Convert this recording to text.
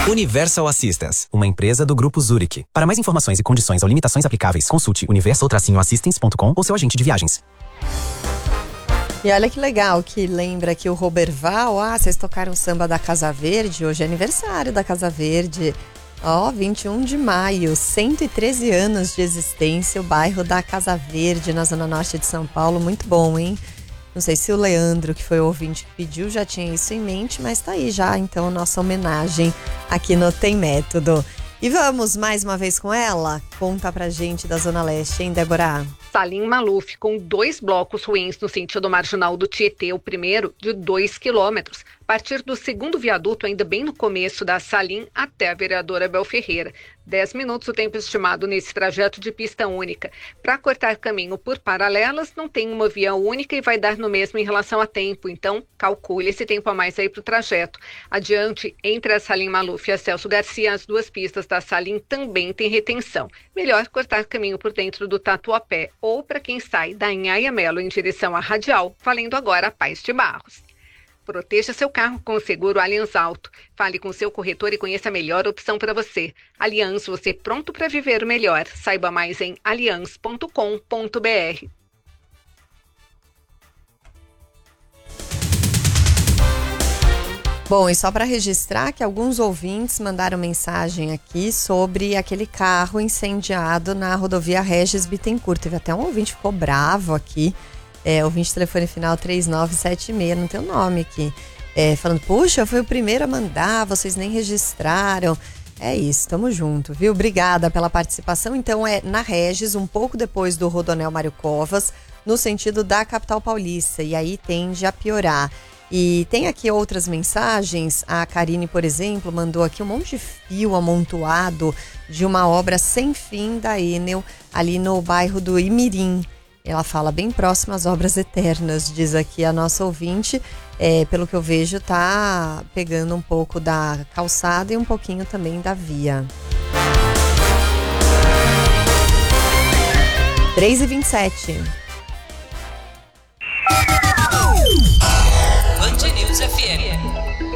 Universal Assistance, uma empresa do Grupo Zurich. Para mais informações e condições ou limitações aplicáveis, consulte universal-assistance.com ou seu agente de viagens. E olha que legal, que lembra que o Roberval, vocês tocaram samba da Casa Verde, hoje é aniversário da Casa Verde. 21 de maio, 113 anos de existência, o bairro da Casa Verde, na Zona Norte de São Paulo, muito bom, hein? Não sei se o Leandro, que foi o ouvinte que pediu, já tinha isso em mente, mas tá aí já, então, nossa homenagem aqui no Tem Método. E vamos mais uma vez com ela? Conta pra gente da Zona Leste, hein, Débora? Salim Maluf, com 2 blocos ruins no sentido marginal do Tietê, o primeiro de 2 quilômetros, a partir do segundo viaduto, ainda bem no começo da Salim, até a vereadora Bel Ferreira. 10 minutos o tempo estimado nesse trajeto de pista única. Para cortar caminho por paralelas, não tem uma via única e vai dar no mesmo em relação a tempo, então calcule esse tempo a mais aí para o trajeto. Adiante, entre a Salim Maluf e a Celso Garcia, as 2 pistas da Salim também tem retenção. Melhor cortar caminho por dentro do Tatuapé, ou para quem sai da Anhaia Melo em direção à Radial, valendo agora a Paz de Barros. Proteja seu carro com o seguro Allianz Auto. Fale com seu corretor e conheça a melhor opção para você. Allianz, você pronto para viver o melhor. Saiba mais em allianz.com.br. Bom, e só para registrar que alguns ouvintes mandaram mensagem aqui sobre aquele carro incendiado na rodovia Regis Bittencourt. Teve até um ouvinte que ficou bravo aqui, ouvinte telefone final 3976, não tem o nome aqui, falando, puxa, foi o primeiro a mandar, vocês nem registraram. É isso, tamo junto, viu? Obrigada pela participação. Então é na Regis, um pouco depois do Rodonel Mário Covas, no sentido da capital paulista, e aí tende a piorar. E tem aqui outras mensagens. A Karine, por exemplo, mandou aqui um monte de fio amontoado de uma obra sem fim da Enel, ali no bairro do Imirim. Ela fala bem próximo às obras eternas, diz aqui a nossa ouvinte. Pelo que eu vejo, tá pegando um pouco da calçada e um pouquinho também da via. 3h27. Band News FM.